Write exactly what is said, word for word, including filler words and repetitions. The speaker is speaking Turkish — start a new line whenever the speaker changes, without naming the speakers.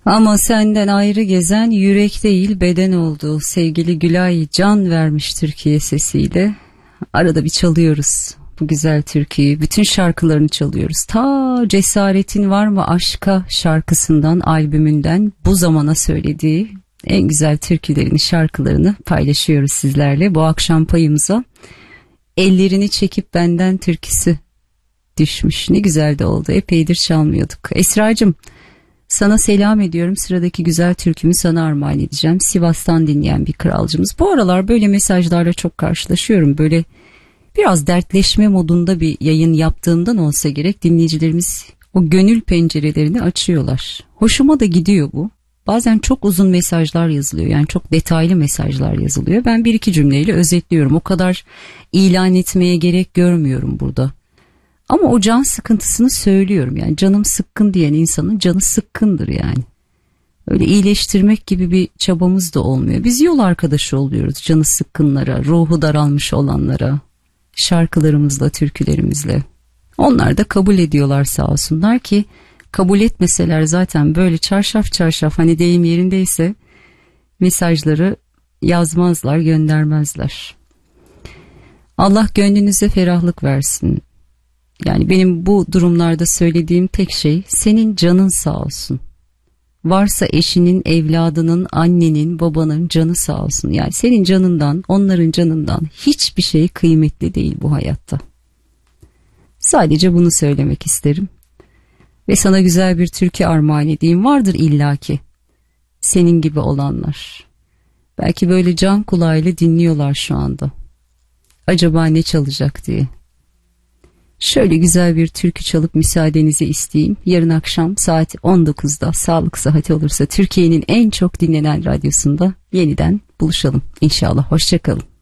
Ama senden ayrı gezen yürek değil beden oldu. Sevgili Gülay can vermiş Türkiye sesiyle. Arada bir çalıyoruz bu güzel türküyü. Bütün şarkılarını çalıyoruz. Ta Cesaretin Var mı Aşka şarkısından, albümünden bu zamana söylediği en güzel türkülerini, şarkılarını paylaşıyoruz sizlerle. Bu akşam payımıza Ellerini Çekip Benden türküsü düşmüş. Ne güzel de oldu. Epeydir çalmıyorduk. Esracığım, sana selam ediyorum. Sıradaki güzel türkümü sana armağan edeceğim. Sivas'tan dinleyen bir kralcımız. Bu aralar böyle mesajlarla çok karşılaşıyorum. Böyle biraz dertleşme modunda bir yayın yaptığımdan olsa gerek dinleyicilerimiz o gönül pencerelerini açıyorlar. Hoşuma da gidiyor bu. Bazen çok uzun mesajlar yazılıyor. Yani çok detaylı mesajlar yazılıyor. Ben bir iki cümleyle özetliyorum. O kadar ilan etmeye gerek görmüyorum burada. Ama o can sıkıntısını söylüyorum. Yani canım sıkkın diyen insanın canı sıkkındır yani. Öyle iyileştirmek gibi bir çabamız da olmuyor. Biz yol arkadaşı oluyoruz canı sıkkınlara, ruhu daralmış olanlara, şarkılarımızla, türkülerimizle. Onlar da kabul ediyorlar sağ olsunlar ki kabul etmeseler zaten böyle çarşaf çarşaf, hani deyim yerindeyse, mesajları yazmazlar, göndermezler. Allah gönlünüze ferahlık versin. Yani benim bu durumlarda söylediğim tek şey, senin canın sağ olsun. Varsa eşinin, evladının, annenin, babanın canı sağ olsun. Yani senin canından, onların canından hiçbir şey kıymetli değil bu hayatta. Sadece bunu söylemek isterim. Ve sana güzel bir türkü armağan edeyim. Vardır illaki senin gibi olanlar. Belki böyle can kulağıyla dinliyorlar şu anda. Acaba ne çalacak diye. Şöyle güzel bir türkü çalıp müsaadenizi isteyeyim. Yarın akşam saat on dokuzda sağlık saati olursa Türkiye'nin en çok dinlenen radyosunda yeniden buluşalım. İnşallah. Hoşça kalın.